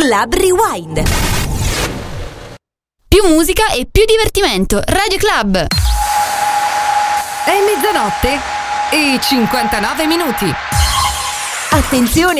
Club Rewind. Più musica e più divertimento. Radio Club. È mezzanotte e 59 minuti. Attenzione